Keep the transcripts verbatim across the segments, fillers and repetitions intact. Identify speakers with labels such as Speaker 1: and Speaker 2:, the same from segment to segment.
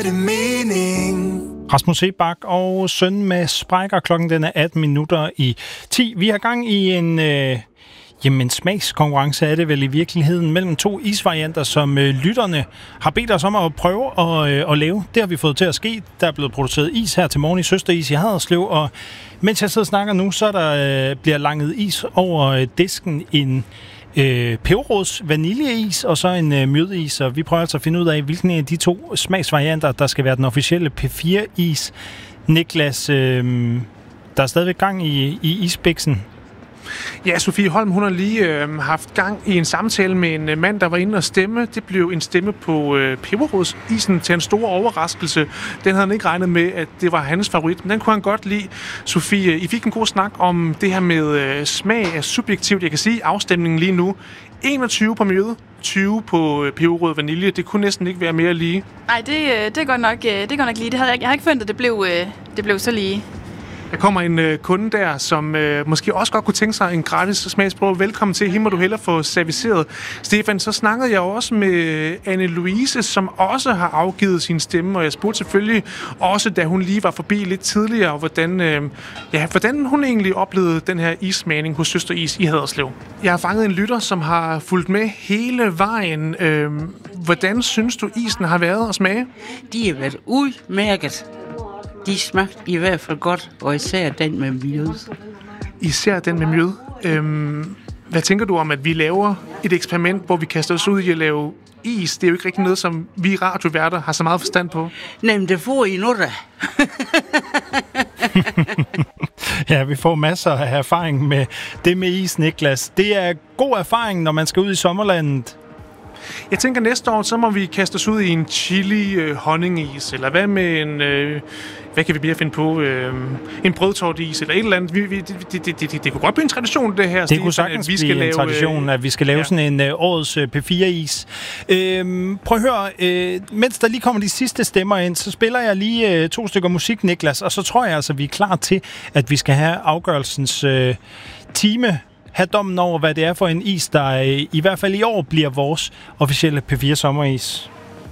Speaker 1: Rasmus Sebak og Søn med sprækker. Klokken den er atten minutter i ti. Vi har gang i en øh, jamen, smagskonkurrence er det vel i virkeligheden mellem to isvarianter, som øh, lytterne har bedt os om at prøve at, øh, at lave. Det har vi fået til at ske. Der er blevet produceret is her til morgen i Søsteris i Haderslev, og mens jeg sidder og snakker nu, så der øh, bliver langet is over øh, disken en Øh, peberrods vaniljeis og så en øh, mjødis, og vi prøver altså at finde ud af, hvilken af de to smagsvarianter, der skal være den officielle P fire is. Niklas, øh, der er stadigvæk gang i, i isbiksen.
Speaker 2: Ja, Sofie Holm, hun har lige øh, haft gang i en samtale med en øh, mand, der var inde og stemme. Det blev en stemme på øh, peberrodsisen til en stor overraskelse. Den havde han ikke regnet med, at det var hans favorit, men den kunne han godt lide. Sofie, I fik en god snak om det her med øh, smag er subjektivt. Jeg kan sige afstemningen lige nu. enogtyve på mjøde, tyve på øh, peberrod vanilje. Det kunne næsten ikke være mere lige.
Speaker 3: Nej, det, det er godt nok, det er godt nok lige. Det havde jeg, jeg har ikke forventet, at det blev, øh, det blev så lige.
Speaker 2: Der kommer en øh, kunde der, som øh, måske også godt kunne tænke sig en gratis smagsprøve. Velkommen til. Hende må du hellere få serviceret. Stefan, så snakkede jeg også med Anne-Louise, som også har afgivet sin stemme, og jeg spurgte selvfølgelig også, da hun lige var forbi lidt tidligere, hvordan, øh, ja, hvordan hun egentlig oplevede den her issmagning hos Søsteris i Haderslev. Jeg har fanget en lytter, som har fulgt med hele vejen. Øh, hvordan synes du, isen har været at smage?
Speaker 4: De har været udmærket. De smagte i hvert fald godt, og især den med mjød.
Speaker 2: Især den med mjød. Øhm, hvad tænker du om, at vi laver et eksperiment, hvor vi kaster os ud i at lave is? Det er jo ikke rigtig noget, som vi radioværter har så meget forstand på.
Speaker 4: Nej, men det får I nu da.
Speaker 1: Ja, vi får masser af erfaring med det med is, Niklas. Det er god erfaring, når man skal ud i sommerlandet.
Speaker 2: Jeg tænker, næste år, så må vi kaste os ud i en chili øh, honningis, eller hvad med en, øh, hvad kan vi mere finde på, øh, en brødtortis, eller et eller andet. Vi, vi, det, det, det, det, det kunne godt blive en tradition, det her.
Speaker 1: Det
Speaker 2: Stefan,
Speaker 1: kunne sagtens
Speaker 2: vi skal
Speaker 1: blive
Speaker 2: lave,
Speaker 1: en tradition, at vi skal lave ja. sådan en øh, årets øh, P fire-is. Øh, prøv at høre, øh, mens der lige kommer de sidste stemmer ind, så spiller jeg lige øh, to stykker musik, Niklas, og så tror jeg altså, vi er klar til, at vi skal have afgørelsens øh, time. have dommen over, hvad det er for en is, der øh, i hvert fald i år bliver vores officielle P fire sommeris.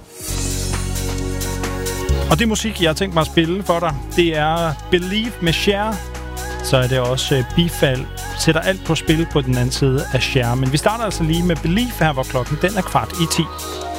Speaker 1: Og det musik, jeg har tænkt mig at spille for dig, det er Believe med Cher. Så er det også øh, Bifald. Sætter alt på spil på den anden side af Cher. Men vi starter altså lige med Believe her, hvor klokken den er kvart i ti.